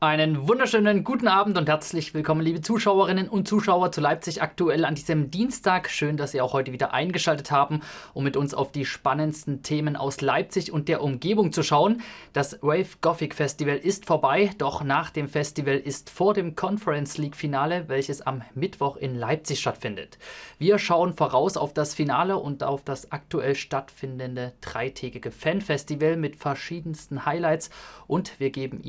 Einen wunderschönen guten Abend und herzlich willkommen, liebe Zuschauerinnen und Zuschauer zu Leipzig aktuell an diesem Dienstag. Schön, dass Sie auch heute wieder eingeschaltet haben, um mit uns auf die spannendsten Themen aus Leipzig und der Umgebung zu schauen. Das Rave Gothic Festival ist vorbei, doch nach dem Festival ist vor dem Conference League Finale, welches am Mittwoch in Leipzig stattfindet. Wir schauen voraus auf das Finale und auf das aktuell stattfindende dreitägige Fanfestival mit verschiedensten Highlights und wir geben